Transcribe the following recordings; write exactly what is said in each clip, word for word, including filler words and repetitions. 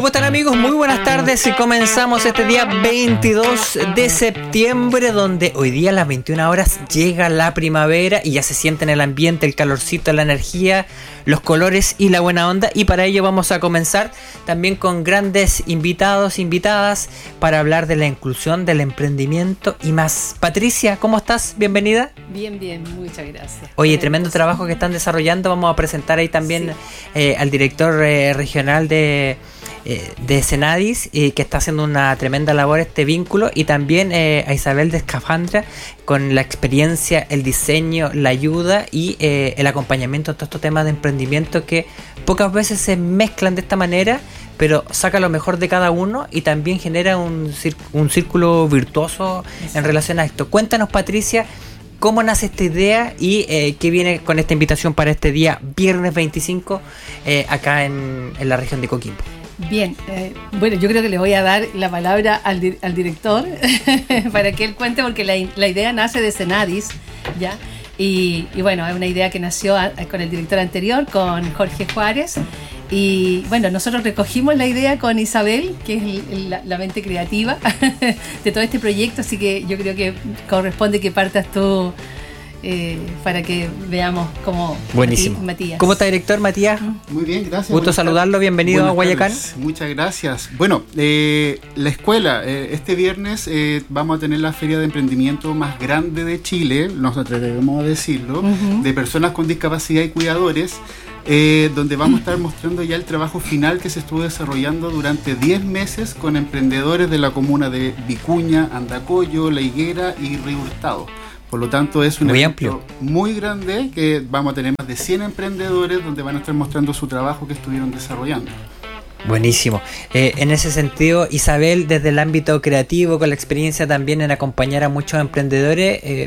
¿Cómo están, amigos? Muy buenas tardes y comenzamos este día veintidós de septiembre, donde hoy día a las veintiuna horas llega la primavera y ya se siente en el ambiente el calorcito, la energía, los colores y la buena onda, y para ello vamos a comenzar también con grandes invitados, invitadas para hablar de la inclusión, del emprendimiento y más. Patricia, ¿cómo estás? Bienvenida. Bien, bien, muchas gracias. Oye, tremendo trabajo que están desarrollando. Vamos a presentar ahí también sí. eh, al director eh, regional de eh, de Senadis, eh, que está haciendo una tremenda labor, este vínculo, y también eh, a Isabel de Escafandra con la experiencia, el diseño, la ayuda y eh, el acompañamiento en todos estos temas de emprendimiento que pocas veces se mezclan de esta manera, pero saca lo mejor de cada uno y también genera un, cir- un círculo virtuoso en relación a esto. Cuéntanos, Patricia, ¿cómo nace esta idea y eh, qué viene con esta invitación para este día, viernes veinticinco, eh, acá en, en la región de Coquimbo? Bien, eh, bueno, yo creo que le voy a dar la palabra al, di- al director para que él cuente, porque la, la idea nace de Senadis, ¿ya? Y, y bueno, es una idea que nació a, con el director anterior, con Jorge Juárez. Y bueno, nosotros recogimos la idea con Isabel, que es el, la, la mente creativa de todo este proyecto, así que yo creo que corresponde que partas tú eh, para que veamos cómo. Buenísimo. Mati, Matías. ¿Cómo está, director Matías? Muy bien, gracias. Gusto Buenas saludarlo, tardes. bienvenido Buenas a Guayacán. tardes. Muchas gracias. Bueno, eh, la escuela, eh, este viernes eh, vamos a tener la feria de emprendimiento más grande de Chile, nos atrevemos a decirlo, uh-huh. de personas con discapacidad y cuidadores. Eh, donde vamos a estar mostrando ya el trabajo final que se estuvo desarrollando durante diez meses con emprendedores de la comuna de Vicuña, Andacollo, La Higuera y Río Hurtado. Por lo tanto, es un muy evento amplio, muy grande, que vamos a tener más de cien emprendedores donde van a estar mostrando su trabajo que estuvieron desarrollando. Buenísimo. Eh, en ese sentido, Isabel, desde el ámbito creativo, con la experiencia también en acompañar a muchos emprendedores, eh,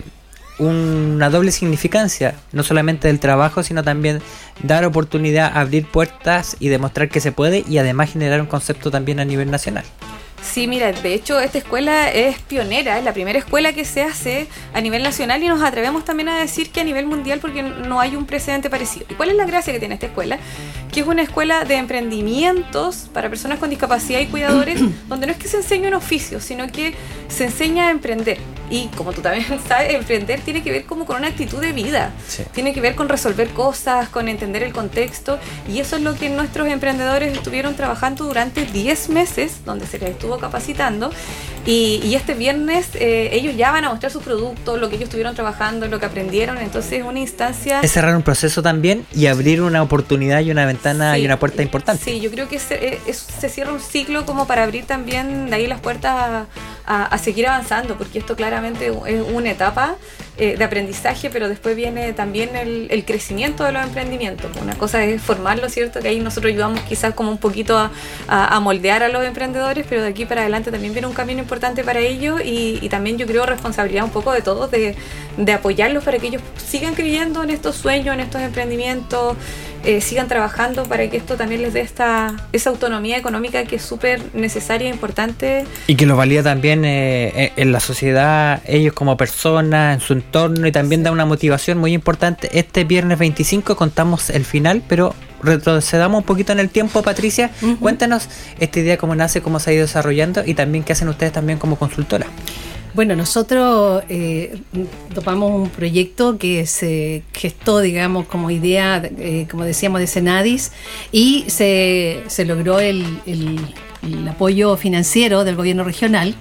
una doble significancia, no solamente del trabajo, sino también dar oportunidad, abrir puertas y demostrar que se puede, y además generar un concepto también a nivel nacional. Sí, mira, de hecho esta escuela es pionera, es la primera escuela que se hace a nivel nacional y nos atrevemos también a decir que a nivel mundial, porque no hay un precedente parecido. ¿Y cuál es la gracia que tiene esta escuela? Que es una escuela de emprendimientos para personas con discapacidad y cuidadores, donde no es que se enseñe un oficio, sino que se enseña a emprender. Y como tú también sabes, emprender tiene que ver como con una actitud de vida, sí. Tiene que ver con resolver cosas, con entender el contexto, y eso es lo que nuestros emprendedores estuvieron trabajando durante diez meses, donde se les estuvo capacitando, y, y este viernes eh, ellos ya van a mostrar sus productos, lo que ellos estuvieron trabajando, lo que aprendieron. Entonces es una instancia... Es cerrar un proceso también y abrir una oportunidad y una ventana, sí, y una puerta importante. Sí, yo creo que se, es, se cierra un ciclo como para abrir también de ahí las puertas a, a, a seguir avanzando, porque esto claramente es una etapa eh, de aprendizaje, pero después viene también el, el crecimiento de los emprendimientos. Una cosa es formarlo, ¿cierto? Que ahí nosotros ayudamos quizás como un poquito a, a, a moldear a los emprendedores, pero de aquí para adelante también viene un camino importante para ellos, y, y también yo creo responsabilidad un poco de todos de, de apoyarlos para que ellos sigan creyendo en estos sueños, en estos emprendimientos, eh, sigan trabajando para que esto también les dé esta esa autonomía económica que es súper necesaria e importante. Y que los valida también eh, en la sociedad, ellos como personas, en su entorno, y también sí. da una motivación muy importante. Este viernes veinticinco contamos el final, pero retrocedamos un poquito en el tiempo, Patricia. Uh-huh. Cuéntanos esta idea, cómo nace, cómo se ha ido desarrollando, y también qué hacen ustedes también como consultora. Bueno, nosotros eh, topamos un proyecto que se gestó, digamos, como idea, eh, como decíamos, de Senadis, y se, se logró el, el, el apoyo financiero del gobierno regional,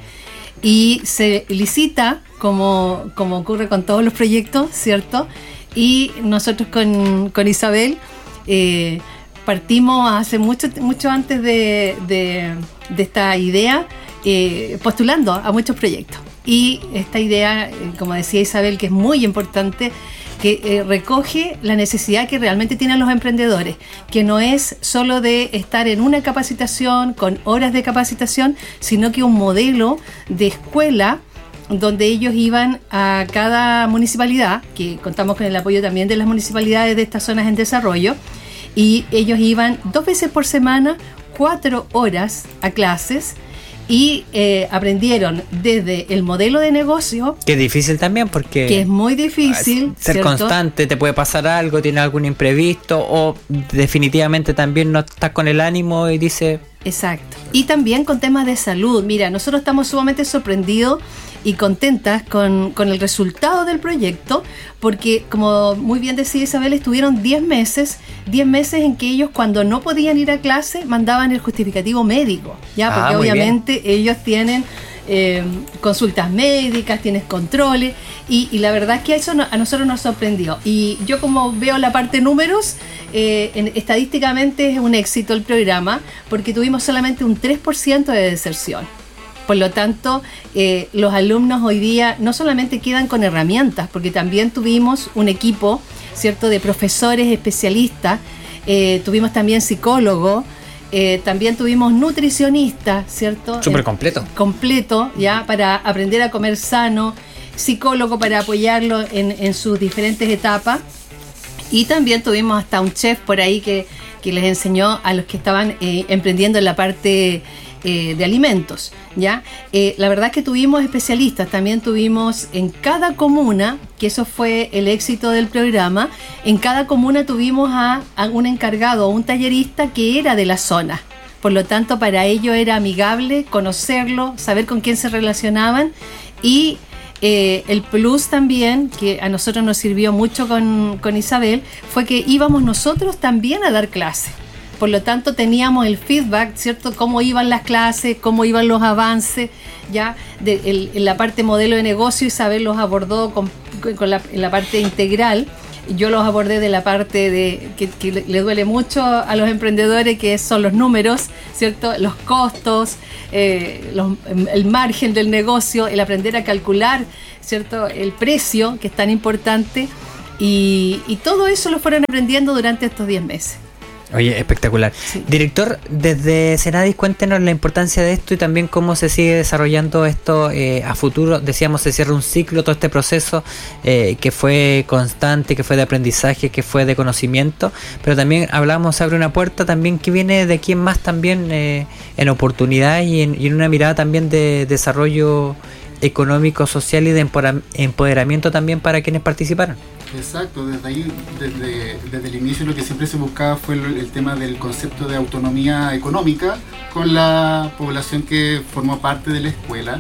y se licita, como, como ocurre con todos los proyectos, ¿cierto? Y nosotros con, con Isabel eh, partimos hace mucho, mucho antes de, de, de esta idea, eh, postulando a muchos proyectos. Y esta idea, como decía Isabel, que es muy importante, que eh, recoge la necesidad que realmente tienen los emprendedores, que no es solo de estar en una capacitación, con horas de capacitación, sino que un modelo de escuela donde ellos iban a cada municipalidad, que contamos con el apoyo también de las municipalidades de estas zonas en desarrollo, y ellos iban dos veces por semana, cuatro horas a clases, y eh, aprendieron desde el modelo de negocio, que es difícil también, porque que es muy difícil ser ¿cierto? Constante, te puede pasar algo, tiene algún imprevisto, o definitivamente también no estás con el ánimo y dices Exacto. Y también con temas de salud. Mira, nosotros estamos sumamente sorprendidos y contentas con, con el resultado del proyecto, porque como muy bien decía Isabel, estuvieron diez meses, diez meses en que ellos, cuando no podían ir a clase, mandaban el justificativo médico, ya, porque ah, obviamente bien. ellos tienen eh, consultas médicas, tienen controles, y, y la verdad es que eso no, a nosotros nos sorprendió. Y yo, como veo la parte números, eh, en, estadísticamente es un éxito el programa, porque tuvimos solamente un tres por ciento de deserción. Por lo tanto, eh, los alumnos hoy día no solamente quedan con herramientas, porque también tuvimos un equipo, ¿cierto?, de profesores especialistas, eh, tuvimos también psicólogos, eh, también tuvimos nutricionistas, ¿cierto? Súper completo. Eh, completo, ya, para aprender a comer sano, psicólogo para apoyarlo en, en sus diferentes etapas, y también tuvimos hasta un chef por ahí que, que les enseñó a los que estaban eh, emprendiendo en la parte Eh, de alimentos, ¿ya? Eh, la verdad es que tuvimos especialistas, también tuvimos en cada comuna, que eso fue el éxito del programa, en cada comuna tuvimos a, a un encargado o un tallerista que era de la zona. Por lo tanto, para ellos era amigable conocerlo, saber con quién se relacionaban, y eh, el plus también, que a nosotros nos sirvió mucho con, con Isabel, fue que íbamos nosotros también a dar clases. Por lo tanto, teníamos el feedback, ¿cierto? Cómo iban las clases, cómo iban los avances, ya de, el, en la parte modelo de negocio. Isabel los abordó con, con la, en la parte integral. Yo los abordé de la parte de que, que le duele mucho a los emprendedores, que son los números, ¿cierto? Los costos, eh, los, el margen del negocio, el aprender a calcular, ¿cierto?, el precio, que es tan importante. Y, y todo eso lo fueron aprendiendo durante estos diez meses. Oye, espectacular. Sí. Director, desde Senadis, cuéntenos la importancia de esto y también cómo se sigue desarrollando esto eh, a futuro. Decíamos, se cierra un ciclo, todo este proceso eh, que fue constante, que fue de aprendizaje, que fue de conocimiento, pero también hablamos, se abre una puerta también que viene de aquí en más también eh, en oportunidad y en, y en una mirada también de desarrollo económico, social y de empoderamiento también para quienes participaron. Exacto, desde ahí, desde, desde el inicio lo que siempre se buscaba fue el, el tema del concepto de autonomía económica con la población que formó parte de la escuela.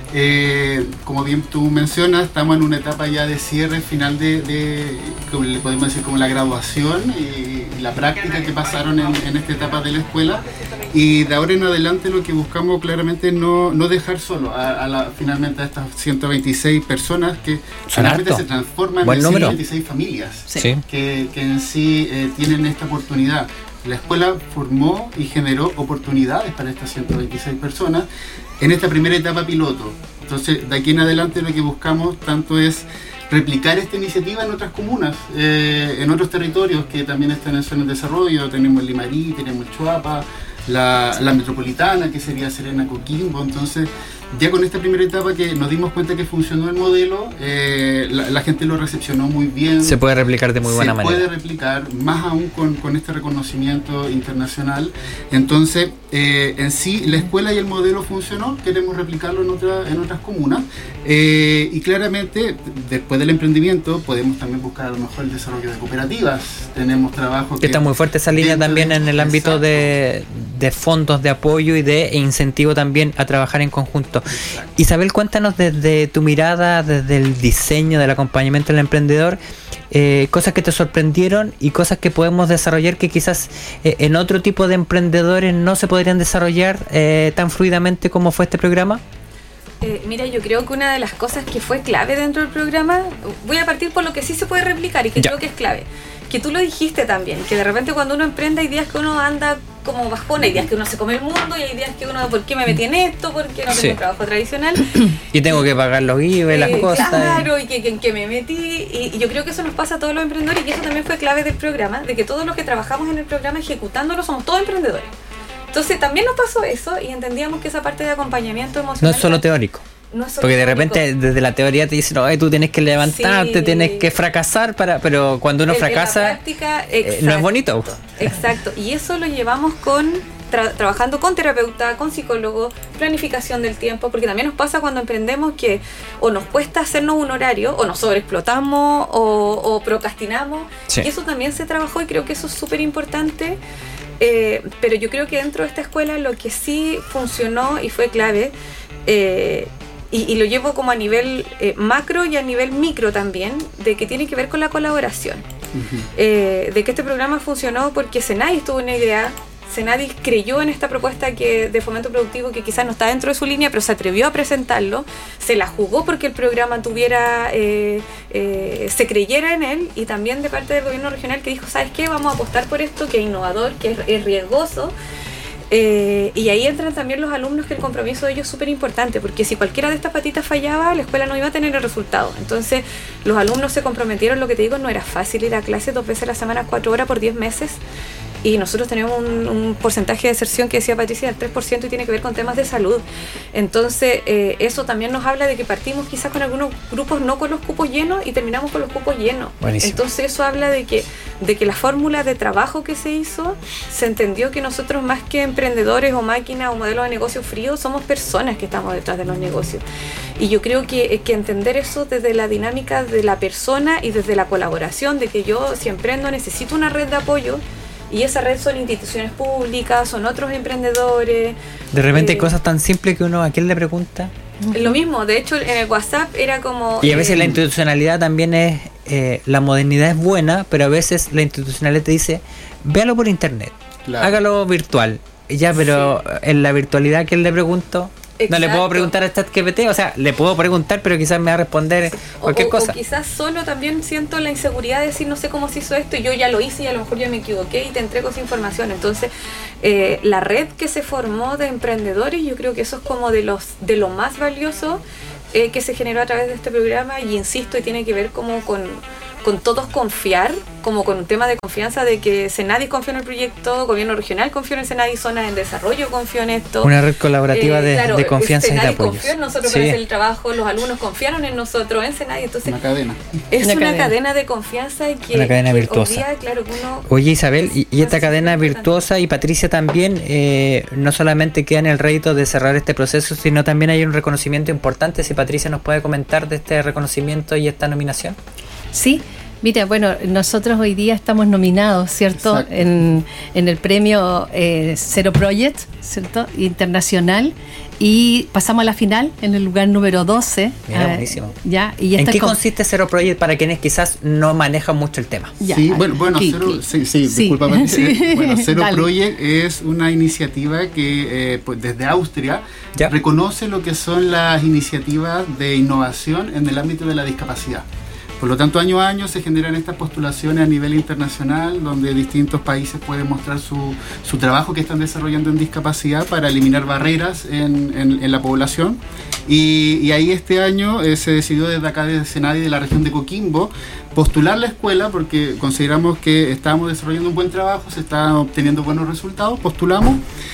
Eh, como bien tú mencionas, estamos en una etapa ya de cierre final de, de como le podemos decir, como la graduación y, y la práctica que pasaron en, en esta etapa de la escuela, y de ahora en adelante lo que buscamos claramente es no, no dejar solo a, a la, finalmente a estas ciento veintiséis personas que finalmente se transforman en ciento veintiséis familias, sí. que, que en sí eh, tienen esta oportunidad. La escuela formó y generó oportunidades para estas ciento veintiséis personas en esta primera etapa piloto. Entonces, de aquí en adelante lo que buscamos tanto es replicar esta iniciativa en otras comunas, eh, en otros territorios que también están en zonas de desarrollo. Tenemos Limarí, tenemos Chuapa, la, la metropolitana, que sería Serena, Coquimbo. Entonces, ya con esta primera etapa que nos dimos cuenta que funcionó el modelo, eh, la, la gente lo recepcionó muy bien. Se puede replicar de muy buena manera. Se puede replicar, más aún con, con este reconocimiento internacional. Entonces, eh, en sí, la escuela y el modelo funcionó, queremos replicarlo en, otra, en otras comunas. Eh, y claramente, después del emprendimiento, podemos también buscar a lo mejor el desarrollo de cooperativas. Tenemos trabajo que... que está muy fuerte esa línea también de, en el ámbito de, de fondos de apoyo y de incentivo también a trabajar en conjunto. Exacto. Isabel, cuéntanos desde tu mirada, desde el diseño del acompañamiento al emprendedor, eh, cosas que te sorprendieron y cosas que podemos desarrollar que quizás eh, en otro tipo de emprendedores no se podrían desarrollar eh, tan fluidamente como fue este programa. Eh, mira, yo creo que una de las cosas que fue clave dentro del programa, voy a partir por lo que sí se puede replicar y que ya. creo que es clave, que tú lo dijiste también, que de repente cuando uno emprende hay días que uno anda como bajón, hay días que uno se come el mundo y hay días que uno, ¿por qué me metí en esto? ¿Por qué no tengo sí. un trabajo tradicional? Y tengo que pagar los I V A y las eh, cosas. Claro, y que, que, que me metí, y, y yo creo que eso nos pasa a todos los emprendedores, y eso también fue clave del programa, de que todos los que trabajamos en el programa ejecutándolo somos todos emprendedores. Entonces también nos pasó eso y entendíamos que esa parte de acompañamiento emocional... No es solo teórico. No es solo porque de teórico. Repente desde la teoría te dicen, oye, tú tienes que levantarte, sí. tienes que fracasar, para pero cuando uno en, fracasa, en práctica, eh, no es bonito. Exacto, y eso lo llevamos con tra- trabajando con terapeuta, con psicólogo, planificación del tiempo, porque también nos pasa cuando emprendemos que o nos cuesta hacernos un horario, o nos sobreexplotamos, o, o procrastinamos, sí. y eso también se trabajó y creo que eso es súper importante. Eh, pero yo creo que dentro de esta escuela lo que sí funcionó y fue clave, eh, y, y lo llevo como a nivel eh, macro y a nivel micro también, de que tiene que ver con la colaboración. Uh-huh. Eh, de que este programa funcionó porque Senadis tuvo una idea, Senadis creyó en esta propuesta que, de fomento productivo que quizás no está dentro de su línea, pero se atrevió a presentarlo, se la jugó porque el programa tuviera, eh, eh, se creyera en él, y también de parte del gobierno regional que dijo, ¿sabes qué? Vamos a apostar por esto, que es innovador, que es, es riesgoso. Eh, y ahí entran también los alumnos, que el compromiso de ellos es súper importante, porque si cualquiera de estas patitas fallaba, la escuela no iba a tener el resultado. Entonces los alumnos se comprometieron. Lo que te digo, no era fácil ir a clase dos veces a la semana, cuatro horas por diez meses, y nosotros tenemos un, un porcentaje de deserción que decía Patricia del tres por ciento, y tiene que ver con temas de salud. Entonces eh, eso también nos habla de que partimos quizás con algunos grupos no con los cupos llenos y terminamos con los cupos llenos. Buenísimo. Entonces eso habla de que, de que la fórmula de trabajo que se hizo, se entendió que nosotros, más que emprendedores o máquinas o modelos de negocio fríos, somos personas que estamos detrás de los negocios. Y yo creo que, que entender eso desde la dinámica de la persona y desde la colaboración, de que yo, si emprendo, necesito una red de apoyo, y esa red son instituciones públicas, son otros emprendedores. De repente eh, hay cosas tan simples que uno a quién le pregunta. Lo mismo, de hecho en el WhatsApp era como... Y a veces eh, la institucionalidad también es, eh, la modernidad es buena, pero a veces la institucionalidad te dice, véalo por internet, claro, hágalo virtual. Ya, pero sí, en la virtualidad, ¿a quién le pregunto? Exacto. No le puedo preguntar a ChatGPT, o sea, le puedo preguntar, pero quizás me va a responder cualquier o, cosa. O quizás solo también siento la inseguridad de decir, no sé cómo se hizo esto, y yo ya lo hice y a lo mejor yo me equivoqué y te entrego esa información. Entonces, eh, la red que se formó de emprendedores, yo creo que eso es como de los de lo más valioso eh, que se generó a través de este programa, y insisto, y tiene que ver como con... con todos confiar, como con un tema de confianza, de que Senadis confió en el proyecto, gobierno regional confió en Senadis, zonas en desarrollo confió en esto. Una red colaborativa eh, de, claro, de confianza y de apoyo. Confió en nosotros, sí, para hacer el trabajo, los alumnos confiaron en nosotros, en Senadis. Entonces, una cadena. Es una, una cadena. cadena de confianza, y que, una cadena que virtuosa. Día, claro, que uno, Oye, Isabel, y, y esta cadena virtuosa, y Patricia también, eh, no solamente queda en el rédito de cerrar este proceso, sino también hay un reconocimiento importante. Si Patricia nos puede comentar de este reconocimiento y esta nominación. Sí. Mira, bueno, nosotros hoy día estamos nominados, ¿cierto?, en, en el premio eh, Zero Project, ¿cierto?, internacional, y pasamos a la final en el lugar número doce. Mira, eh, buenísimo. Ya, y ¿En qué con... consiste Zero Project para quienes quizás no manejan mucho el tema? Ya, sí, bueno, bueno ¿qué, Zero, qué? sí, sí, sí, disculpa, sí. Bueno, Zero Dale. Project es una iniciativa que eh, pues desde Austria ya. reconoce lo que son las iniciativas de innovación en el ámbito de la discapacidad. Por lo tanto, año a año se generan estas postulaciones a nivel internacional, donde distintos países pueden mostrar su, su trabajo que están desarrollando en discapacidad para eliminar barreras en, en, en la población. Y, y ahí este año eh, se decidió desde acá, desde Senadis, de la región de Coquimbo, postular la escuela porque consideramos que estábamos desarrollando un buen trabajo, se estaban obteniendo buenos resultados, postulamos.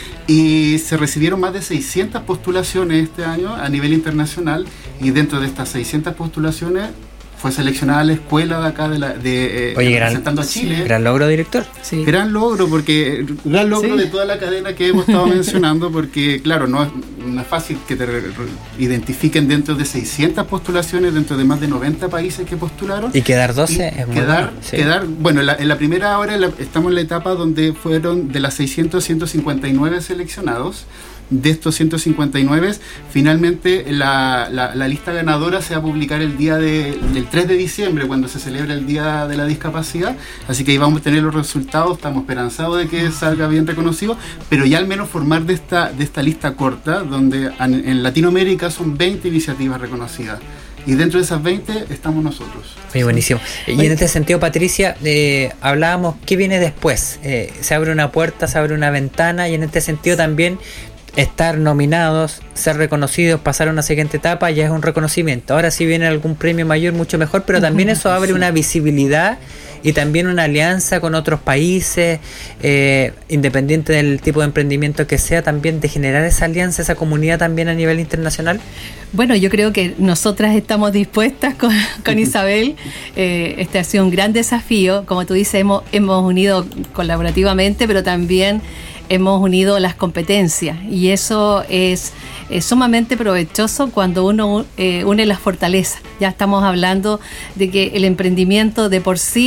Y se recibieron más de seiscientas postulaciones este año a nivel internacional, y dentro de estas seiscientas postulaciones fue seleccionada la escuela de acá de, la, de eh, Oye, representando gran, a Chile. Sí, gran logro, director. Sí. Gran logro, porque gran logro, sí, de toda la cadena que hemos estado mencionando, porque claro, no es, no es fácil que te re, re, identifiquen dentro de seiscientas postulaciones, dentro de más de noventa países que postularon. Y quedar doce y es muy quedar, bueno. Sí. Quedar, bueno, en la, en la primera hora la, estamos en la etapa donde fueron de las seiscientos, ciento cincuenta y nueve seleccionados. De estos ciento cincuenta y nueve, finalmente la, la, la lista ganadora se va a publicar el día de, del tres de diciembre, cuando se celebra el Día de la Discapacidad. Así que ahí vamos a tener los resultados, estamos esperanzados de que salga bien reconocido, pero ya al menos formar de esta, de esta lista corta, donde en, en Latinoamérica son veinte iniciativas reconocidas. Y dentro de esas veinte estamos nosotros. Muy buenísimo. Y en este sentido, Patricia, eh, hablábamos, ¿qué viene después? Eh, se abre una puerta, se abre una ventana, y en este sentido también estar nominados, ser reconocidos, pasar a una siguiente etapa, ya es un reconocimiento. Ahora si viene algún premio mayor, mucho mejor, pero también eso abre sí. una visibilidad y también una alianza con otros países, eh, independiente del tipo de emprendimiento que sea, también de generar esa alianza, esa comunidad también a nivel internacional. Bueno, yo creo que nosotras estamos dispuestas con, con Isabel. Eh, este ha sido un gran desafío. Como tú dices, hemos, hemos unido colaborativamente, pero también hemos unido las competencias, y eso es, es sumamente provechoso cuando uno eh, une las fortalezas. Ya estamos hablando de que el emprendimiento de por sí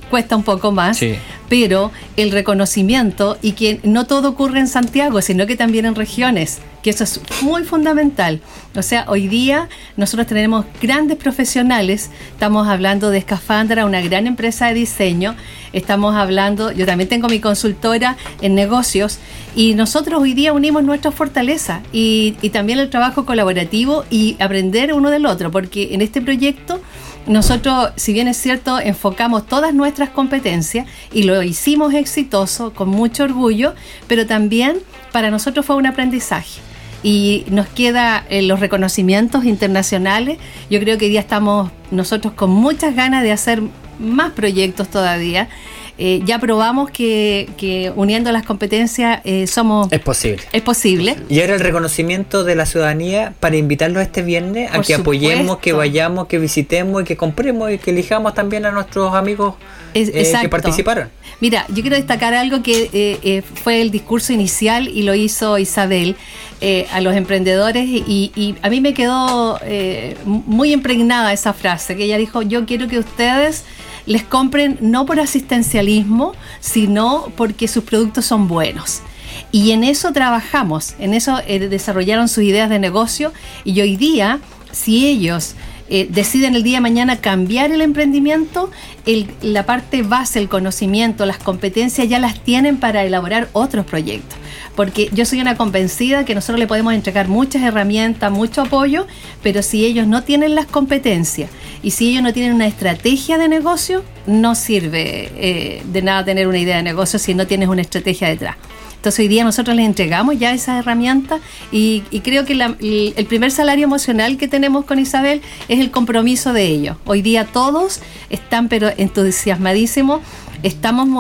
cuesta un poco más, sí. pero el reconocimiento, y que no todo ocurre en Santiago, sino que también en regiones, que eso es muy fundamental. O sea, hoy día nosotros tenemos grandes profesionales, estamos hablando de Escafandra, una gran empresa de diseño, estamos hablando, yo también tengo mi consultora en negocios, y nosotros hoy día unimos nuestras fortalezas y, y también el trabajo colaborativo y aprender uno del otro, porque en este proyecto nosotros, si bien es cierto, enfocamos todas nuestras competencias y lo hicimos exitoso, con mucho orgullo, pero también para nosotros fue un aprendizaje. Y nos quedan eh, los reconocimientos internacionales. Yo creo que hoy día estamos nosotros con muchas ganas de hacer más proyectos todavía. Eh, ya probamos que, que uniendo las competencias eh, somos... Es posible. Es posible. Y ahora el reconocimiento de la ciudadanía para invitarlos este viernes a Por que supuesto. apoyemos, que vayamos, que visitemos y que compremos y que elijamos también a nuestros amigos Es, eh, que participaron. Mira, yo quiero destacar algo que eh, eh, fue el discurso inicial y lo hizo Isabel eh, a los emprendedores y, y a mí me quedó eh, muy impregnada esa frase, que ella dijo: yo quiero que ustedes les compren no por asistencialismo, sino porque sus productos son buenos. Y en eso trabajamos, en eso eh, desarrollaron sus ideas de negocio, y hoy día, si ellos eh, deciden el día de mañana cambiar el emprendimiento, el, la parte base, el conocimiento, las competencias ya las tienen para elaborar otros proyectos. Porque yo soy una convencida que nosotros le podemos entregar muchas herramientas, mucho apoyo, pero si ellos no tienen las competencias y si ellos no tienen una estrategia de negocio, no sirve eh, de nada tener una idea de negocio si no tienes una estrategia detrás. Entonces hoy día nosotros les entregamos ya esas herramientas y, y creo que la, el, el primer salario emocional que tenemos con Isabel es el compromiso de ellos. Hoy día todos están pero entusiasmadísimos, estamos